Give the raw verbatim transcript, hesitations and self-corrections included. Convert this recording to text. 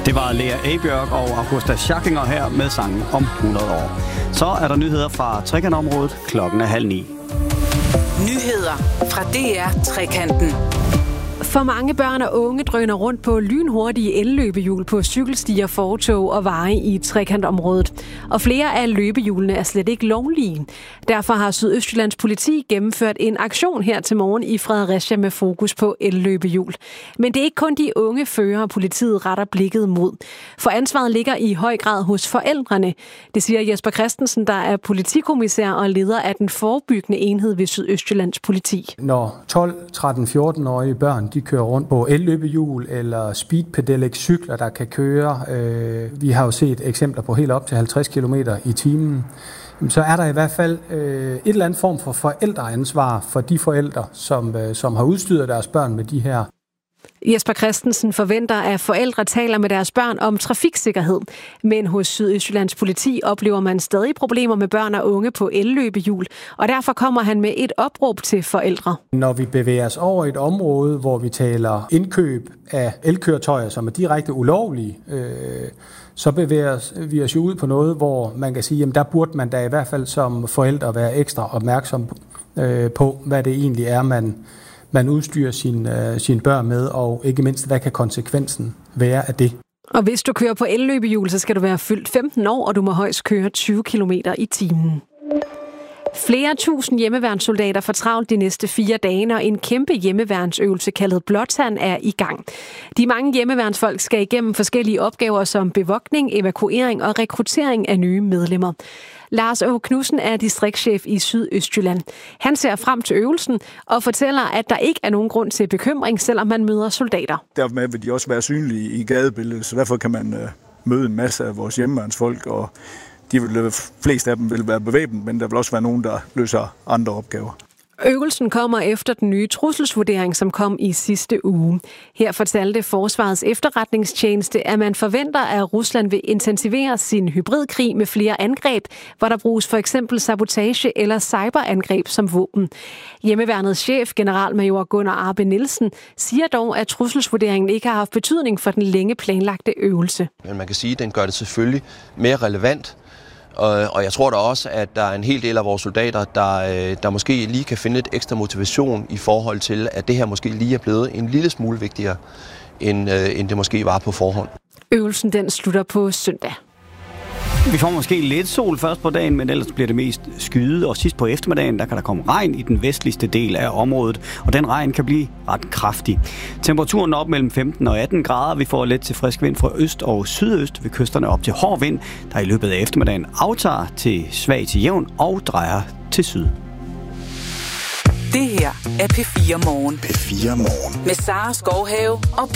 Det var Lea Abjørk og Augusta Schackinger her med sangen om hundrede år. Så er der nyheder fra Trekantområdet. Klokken er halv ni. Nyheder fra D R Trekanten. For mange børn og unge drøner rundt på lynhurtige elløbehjul på cykelstier, fortov og veje i Trekantområdet. Og flere af løbehjulene er slet ikke lovlige. Derfor har Sydøstjyllands politi gennemført en aktion her til morgen i Fredericia med fokus på elløbehjul. Men det er ikke kun de unge førere, politiet retter blikket mod. For ansvaret ligger i høj grad hos forældrene. Det siger Jesper Christensen, der er politikommissær og leder af den forebyggende enhed ved Sydøstjyllands politi. Når tolv, tretten, fjorten-årige børn de kører rundt på elløbehjul eller speedpedelec-cykler, der kan køre. Øh, vi har jo set eksempler på helt op til halvtreds kilometer i timen. Så er der i hvert fald øh, et eller andet form for forældreansvar for de forældre, som, øh, som har udstyret deres børn med de her. Jesper Christensen forventer, at forældre taler med deres børn om trafiksikkerhed. Men hos Sydøstjyllands politi oplever man stadig problemer med børn og unge på elløbehjul, og derfor kommer han med et opråb til forældre. Når vi bevæger os over et område, hvor vi taler indkøb af elkøretøjer, som er direkte ulovlige, øh, så bevæger vi os jo ud på noget, hvor man kan sige, at der burde man da i hvert fald som forældre være ekstra opmærksom øh, på, hvad det egentlig er, man man udstyrer sine, øh, sine børn med, og ikke mindst, hvad kan konsekvensen være af det. Og hvis du kører på elløbehjul, så skal du være fyldt femten år, og du må højst køre tyve kilometer i timen. Flere tusind hjemmeværnssoldater får travlt de næste fire dage, og en kæmpe hjemmeværnsøvelse kaldet Blåtand er i gang. De mange hjemmeværnsfolk skal igennem forskellige opgaver som bevogtning, evakuering og rekruttering af nye medlemmer. Lars Åge Knudsen er distriktschef i Sydøstjylland. Han ser frem til øvelsen og fortæller, at der ikke er nogen grund til bekymring, selvom man møder soldater. Dermed vil de også være synlige i gadebilledet, så derfor kan man øh, møde en masse af vores hjemmeværnsfolk, og de vil, flest af dem vil være bevæbnet, men der vil også være nogen, der løser andre opgaver. Øvelsen kommer efter den nye trusselsvurdering, som kom i sidste uge. Her fortalte Forsvarets efterretningstjeneste, at man forventer, at Rusland vil intensivere sin hybridkrig med flere angreb, hvor der bruges for eksempel sabotage eller cyberangreb som våben. Hjemmeværnets chef, generalmajor Gunnar Arbe Nielsen, siger dog, at trusselsvurderingen ikke har haft betydning for den længe planlagte øvelse. Men man kan sige, at den gør det selvfølgelig mere relevant. Og jeg tror da også, at der er en hel del af vores soldater, der, der måske lige kan finde lidt ekstra motivation i forhold til, at det her måske lige er blevet en lille smule vigtigere, end, end det måske var på forhånd. Øvelsen den slutter på søndag. Vi får måske lidt sol først på dagen, men ellers bliver det mest skyet, og sidst på eftermiddagen, der kan der komme regn i den vestligste del af området, og den regn kan blive ret kraftig. Temperaturen op mellem femten og atten grader. Vi får let til frisk vind fra øst og sydøst ved kysterne op til hård vind, der i løbet af eftermiddagen aftager til svag til jævn og drejer til syd. Det her er P fire Morgen. P fire Morgen. Med Sara Skovhave og